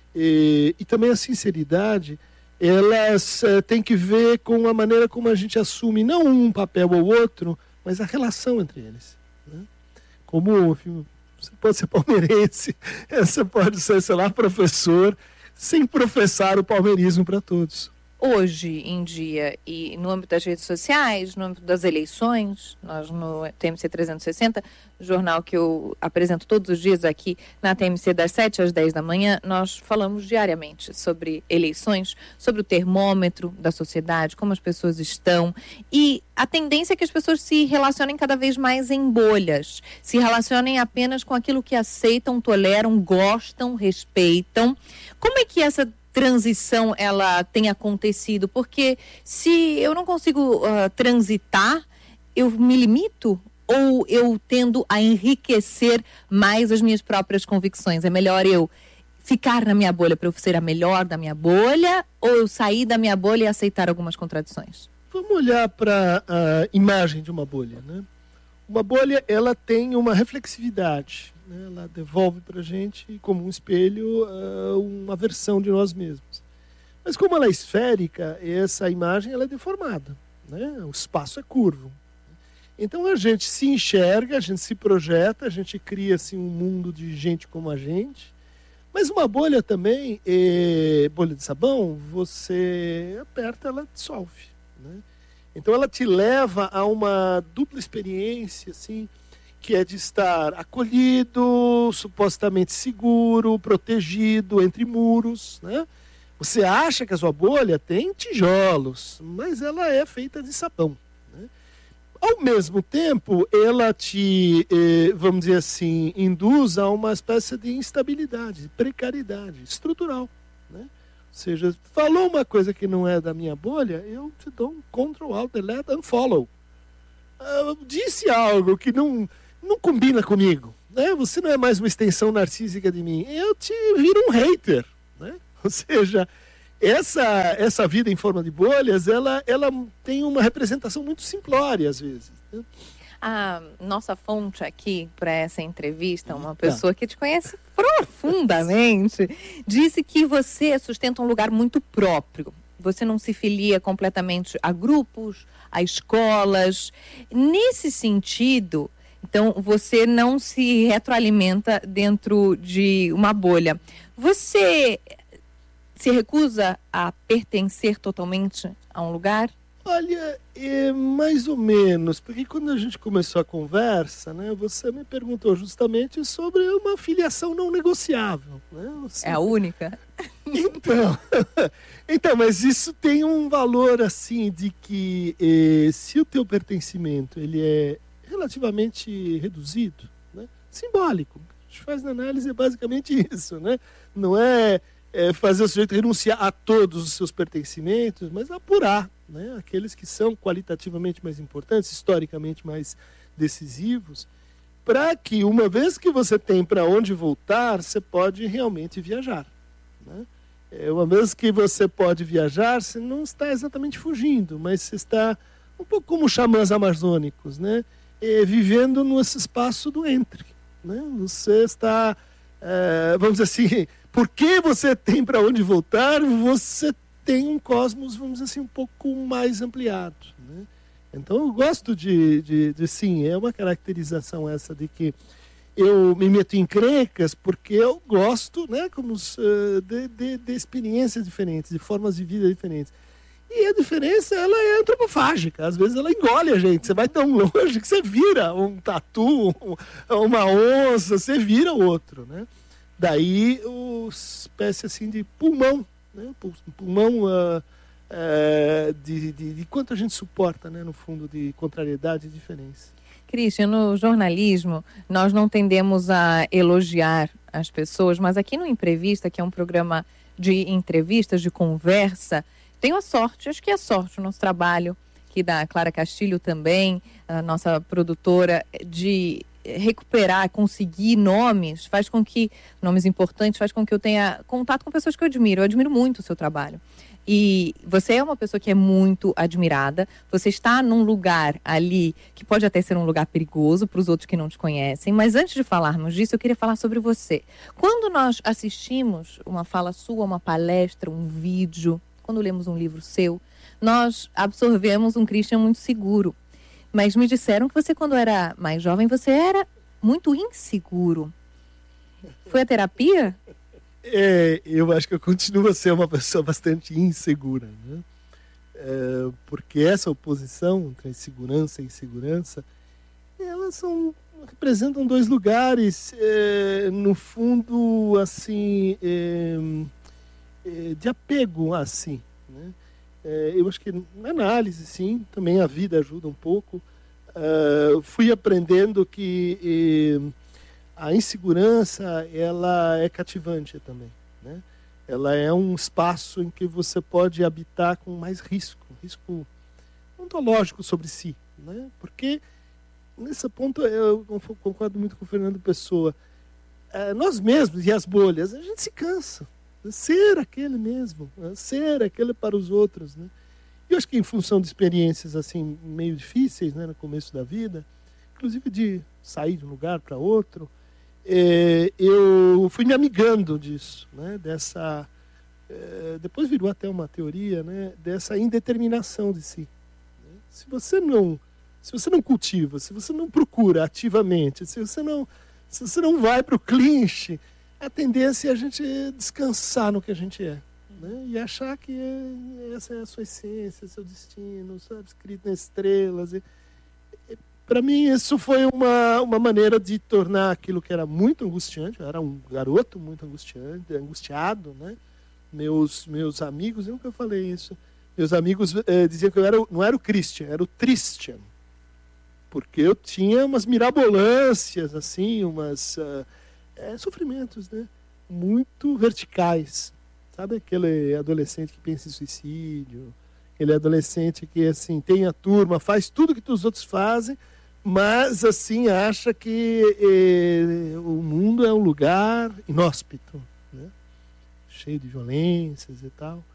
e também a sinceridade, elas têm que ver com a maneira como a gente assume não um papel ou outro, mas a relação entre eles, né? Como você pode ser palmeirense, você pode ser, sei lá, professor, sem professar o palmeirismo para todos. Hoje em dia, e no âmbito das redes sociais, no âmbito das eleições, nós no TMC 360, jornal que eu apresento todos os dias aqui na TMC das 7 às 10 da manhã, nós falamos diariamente sobre eleições, sobre o termômetro da sociedade, como as pessoas estão, e a tendência é que as pessoas se relacionem cada vez mais em bolhas, se relacionem apenas com aquilo que aceitam, toleram, gostam, respeitam. Como é que essa transição ela tem acontecido? Porque se eu não consigo transitar, eu me limito ou eu tendo a enriquecer mais as minhas próprias convicções? É melhor eu ficar na minha bolha para eu ser a melhor da minha bolha ou eu sair da minha bolha e aceitar algumas contradições? Vamos olhar para a imagem de uma bolha, né? Uma bolha, ela tem uma reflexividade, né? Ela devolve para a gente, como um espelho, uma versão de nós mesmos. Mas como ela é esférica, essa imagem ela é deformada, né? O espaço é curvo. Então a gente se enxerga, a gente se projeta, a gente cria assim, um mundo de gente como a gente. Mas uma bolha também, bolha de sabão, você aperta, ela dissolve, né? Então ela te leva a uma dupla experiência, assim, que é de estar acolhido, supostamente seguro, protegido, entre muros, né? Você acha que a sua bolha tem tijolos, mas ela é feita de sabão. Né? Ao mesmo tempo, ela te, vamos dizer assim, induz a uma espécie de instabilidade, de precariedade estrutural. Né? Ou seja, falou uma coisa que não é da minha bolha, eu te dou um Ctrl, Alt, Delete, Unfollow. Disse algo que não combina comigo. Né? Você não é mais uma extensão narcísica de mim. Eu te viro um hater. Né? Ou seja, essa vida em forma de bolhas, ela tem uma representação muito simplória, às vezes. Né? A nossa fonte aqui para essa entrevista, uma pessoa que te conhece profundamente, disse que você sustenta um lugar muito próprio. Você não se filia completamente a grupos, a escolas. Nesse sentido, então, você não se retroalimenta dentro de uma bolha. Você se recusa a pertencer totalmente a um lugar? Olha, mais ou menos, porque quando a gente começou a conversa, né, você me perguntou justamente sobre uma filiação não negociável. Né? É a única? Então, mas isso tem um valor assim de que se o teu pertencimento ele é relativamente reduzido, né, simbólico, a gente faz na análise é basicamente isso, né? Não é fazer o sujeito renunciar a todos os seus pertencimentos, mas apurar, né, aqueles que são qualitativamente mais importantes, historicamente mais decisivos, para que, uma vez que você tem para onde voltar, você pode realmente viajar. Né? Uma vez que você pode viajar, você não está exatamente fugindo, mas você está um pouco como os xamãs amazônicos, né? Vivendo nesse espaço do entre. Né? Você está, vamos dizer assim, porque você tem para onde voltar, você tem um cosmos, vamos dizer assim, um pouco mais ampliado. Né? Então eu gosto de sim, é uma caracterização essa de que eu me meto em encrencas porque eu gosto, né, como, de experiências diferentes, de formas de vida diferentes. E a diferença, ela é antropofágica. Às vezes ela engole a gente. Você vai tão longe que você vira um tatu, uma onça, você vira outro, né? Daí, uma espécie assim de pulmão, né? Pulmão de quanto a gente suporta, né? No fundo, de contrariedade e diferença. Christian, no jornalismo, nós não tendemos a elogiar as pessoas, mas aqui no Imprevista, que é um programa de entrevistas, de conversa, tenho a sorte, acho que é a sorte, o nosso trabalho, aqui da Clara Castilho também, a nossa produtora, de recuperar, conseguir nomes, nomes importantes, faz com que eu tenha contato com pessoas que eu admiro muito o seu trabalho. E você é uma pessoa que é muito admirada, você está num lugar ali que pode até ser um lugar perigoso para os outros que não te conhecem, mas antes de falarmos disso, eu queria falar sobre você. Quando nós assistimos uma fala sua, uma palestra, um vídeo, quando lemos um livro seu, nós absorvemos um Christian muito seguro. Mas me disseram que você, quando era mais jovem, você era muito inseguro. Foi a terapia? Eu acho que eu continuo a ser uma pessoa bastante insegura, né? Porque essa oposição entre insegurança e insegurança, elas representam dois lugares, no fundo, assim, de apego, assim, né? Eu acho que na análise, sim, também a vida ajuda um pouco. Fui aprendendo que a insegurança, ela é cativante também, né? Ela é um espaço em que você pode habitar com mais risco ontológico sobre si, né? Porque nesse ponto eu concordo muito com o Fernando Pessoa. Nós mesmos e as bolhas, a gente se cansa de ser aquele mesmo, ser aquele para os outros, né? Eu acho que em função de experiências assim meio difíceis, né, no começo da vida, inclusive de sair de um lugar para outro, eu fui me amigando disso, né? Depois virou até uma teoria, né? Dessa indeterminação de si. Né? Se você não cultiva, se você não procura ativamente, se você não vai para o clinch, a tendência é a gente descansar no que a gente é, né? E achar que essa é a sua essência, seu destino, sabe, escrito nas estrelas. Para mim, isso foi uma maneira de tornar aquilo que era muito angustiante. Eu era um garoto muito angustiado, né? Meus amigos, eu nunca falei isso. Meus amigos diziam que não era o Christian, era o Tristian. Porque eu tinha umas mirabolâncias, assim, umas sofrimentos, né? Muito verticais. Sabe aquele adolescente que pensa em suicídio? Aquele adolescente que, assim, tem a turma, faz tudo que os outros fazem, mas, assim, acha que o mundo é um lugar inóspito, né? Cheio de violências e tal.